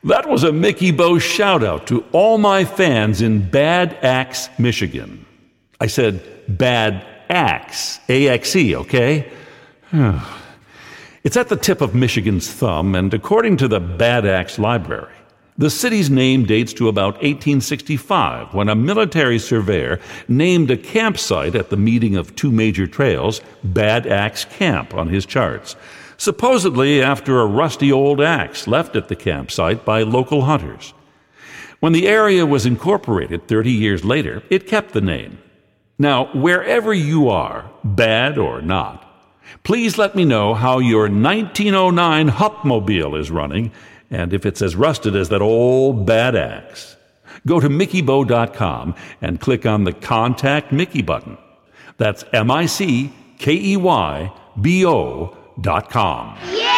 That was a Mickey Bo shout-out to all my fans in Bad Axe, Michigan. I said Bad Axe, A-X-E, okay? It's at the tip of Michigan's thumb, and according to the Bad Axe Library, the city's name dates to about 1865, when a military surveyor named a campsite at the meeting of two major trails Bad Axe Camp on his charts, supposedly after a rusty old axe left at the campsite by local hunters. When the area was incorporated 30 years later, it kept the name. Now, wherever you are, bad or not, please let me know how your 1909 Hupmobile is running and if it's as rusted as that old Bad Axe. Go to MickeyBo.com and click on the Contact Mickey button. That's MickeyBo.com.